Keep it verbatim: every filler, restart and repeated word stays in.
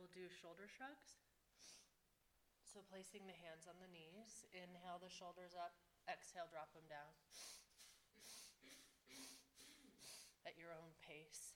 will do shoulder shrugs. So placing the hands on the knees, inhale the shoulders up, exhale, drop them down at your own pace.